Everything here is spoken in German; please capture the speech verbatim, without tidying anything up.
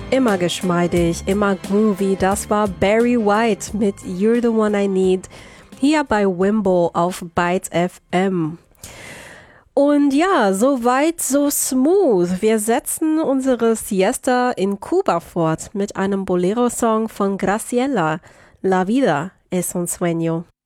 Immer geschmeidig, immer groovy. Das war Barry White mit You're the One I Need hier bei Wimbo auf Bytes F M. Und ja, so weit, so smooth. Wir setzen unsere Siesta in Kuba fort mit einem Bolero-Song von Graciela. La vida es un sueño.